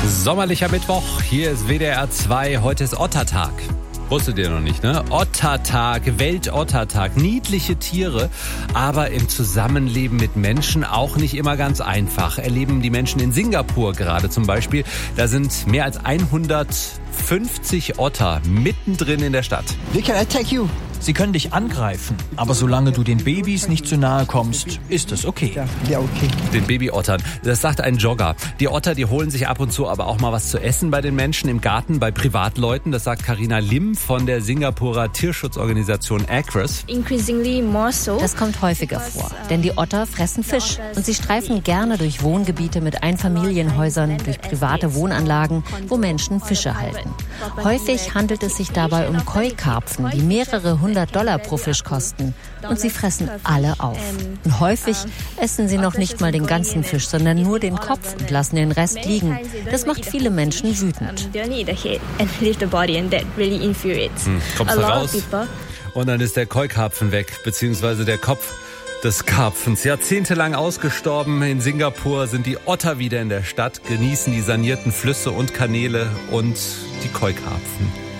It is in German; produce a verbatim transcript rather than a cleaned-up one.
Sommerlicher Mittwoch, hier ist W D R zwei, heute ist Ottertag. Wusstet ihr noch nicht, ne? Ottertag, Weltottertag, niedliche Tiere, aber im Zusammenleben mit Menschen auch nicht immer ganz einfach. Erleben die Menschen in Singapur gerade zum Beispiel. Da sind mehr als hundertfünfzig Otter mittendrin in der Stadt. They can attack you. Sie können dich angreifen, aber solange du den Babys nicht zu nahe kommst, ist es okay. Ja, ja, okay. Den Babyottern. Das sagt ein Jogger. Die Otter, die holen sich ab und zu aber auch mal was zu essen bei den Menschen im Garten, bei Privatleuten. Das sagt Carina Lim von der Singapurer Tierschutzorganisation Acres. Das kommt häufiger vor, denn die Otter fressen Fisch und sie streifen gerne durch Wohngebiete mit Einfamilienhäusern, durch private Wohnanlagen, wo Menschen Fische halten. Häufig handelt es sich dabei um Koi-Karpfen, die mehrere hundert Dollar pro Fisch kosten. Und sie fressen alle auf. Und häufig essen sie noch nicht mal den ganzen Fisch, sondern nur den Kopf und lassen den Rest liegen. Das macht viele Menschen wütend. Hm, kommst du raus und dann ist der Koi-Karpfen weg, beziehungsweise der Kopf des Karpfens. Jahrzehntelang ausgestorben. In Singapur sind die Otter wieder in der Stadt, genießen die sanierten Flüsse und Kanäle und die Koi-Karpfen.